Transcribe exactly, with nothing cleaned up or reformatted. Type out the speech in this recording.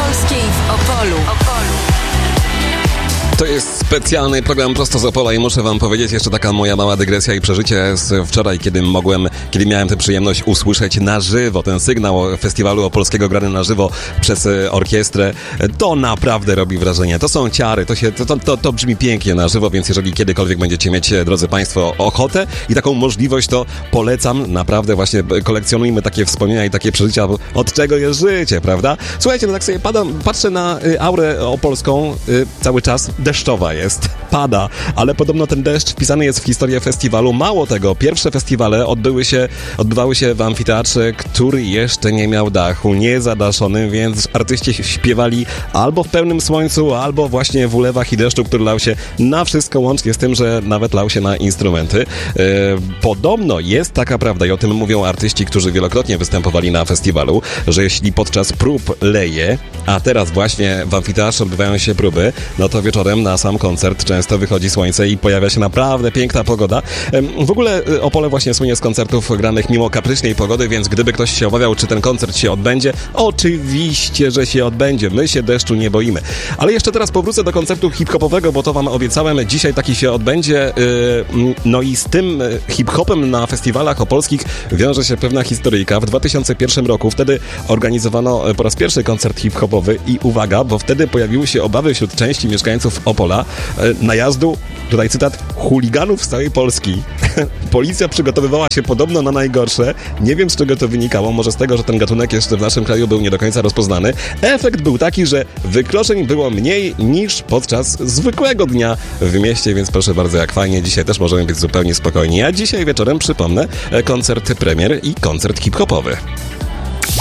Polskiej w Opolu. To jest specjalny program prosto z Opola i muszę wam powiedzieć jeszcze taka moja mała dygresja i przeżycie z wczoraj, kiedy mogłem, kiedy miałem tę przyjemność usłyszeć na żywo ten sygnał festiwalu opolskiego grany na żywo przez orkiestrę. To naprawdę robi wrażenie. To są ciary, to, się, to, to, to brzmi pięknie na żywo, więc jeżeli kiedykolwiek będziecie mieć, drodzy państwo, ochotę i taką możliwość, to polecam. Naprawdę właśnie kolekcjonujmy takie wspomnienia i takie przeżycia, bo od czego jest życie, prawda? Słuchajcie, no tak sobie padam, patrzę na y, aurę opolską y, cały czas. Deszczowa jest, pada, ale podobno ten deszcz wpisany jest w historię festiwalu. Mało tego, pierwsze festiwale odbyły się, odbywały się w amfiteatrze, który jeszcze nie miał dachu, niezadaszonym, więc artyści śpiewali albo w pełnym słońcu, albo właśnie w ulewach i deszczu, który lał się na wszystko, łącznie z tym, że nawet lał się na instrumenty. E, podobno jest taka prawda i o tym mówią artyści, którzy wielokrotnie występowali na festiwalu, że jeśli podczas prób leje, a teraz właśnie w amfiteatrze odbywają się próby, no to wieczorem na sam koncert często wychodzi słońce i pojawia się naprawdę piękna pogoda. W ogóle Opole właśnie słynie z koncertów granych mimo kapryśnej pogody, więc gdyby ktoś się obawiał, czy ten koncert się odbędzie, oczywiście, że się odbędzie. My się deszczu nie boimy. Ale jeszcze teraz powrócę do koncertu hip-hopowego, bo to wam obiecałem. Dzisiaj taki się odbędzie. No i z tym hip-hopem na festiwalach opolskich wiąże się pewna historyjka. W dwa tysiące pierwszym roku wtedy organizowano po raz pierwszy koncert hip-hopowy i uwaga, bo wtedy pojawiły się obawy wśród części mieszkańców Opola najazdu, tutaj cytat, chuliganów z całej Polski. Policja przygotowywała się podobno na najgorsze. Nie wiem, z czego to wynikało. Może z tego, że ten gatunek jeszcze w naszym kraju był nie do końca rozpoznany. Efekt był taki, że wykroczeń było mniej niż podczas zwykłego dnia w mieście, więc proszę bardzo, jak fajnie. Dzisiaj też możemy być zupełnie spokojni. A dzisiaj wieczorem, przypomnę, koncert premier i koncert hip-hopowy.